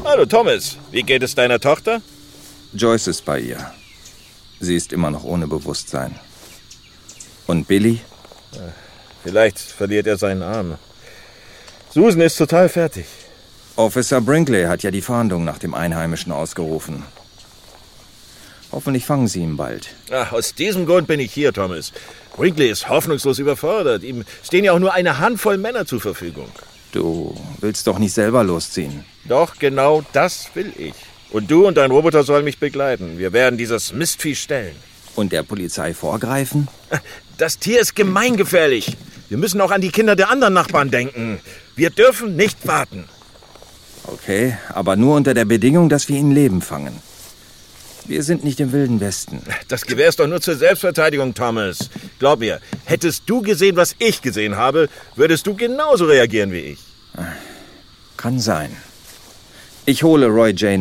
Hallo Thomas, wie geht es deiner Tochter? Joyce ist bei ihr. Sie ist immer noch ohne Bewusstsein. Und Billy? Vielleicht verliert er seinen Arm. Susan ist total fertig. Officer Brinkley hat ja die Fahndung nach dem Einheimischen ausgerufen. Hoffentlich fangen sie ihn bald. Ach, aus diesem Grund bin ich hier, Thomas. Brinkley ist hoffnungslos überfordert. Ihm stehen ja auch nur eine Handvoll Männer zur Verfügung. Du willst doch nicht selber losziehen. Doch, genau das will ich. Und du und dein Roboter sollen mich begleiten. Wir werden dieses Mistvieh stellen. Und der Polizei vorgreifen? Das Tier ist gemeingefährlich. Wir müssen auch an die Kinder der anderen Nachbarn denken. Wir dürfen nicht warten. Okay, aber nur unter der Bedingung, dass wir ihn leben fangen. Wir sind nicht im Wilden Westen. Das Gewehr ist doch nur zur Selbstverteidigung, Thomas. Glaub mir, hättest du gesehen, was ich gesehen habe, würdest du genauso reagieren wie ich. Kann sein. Ich hole Roy J.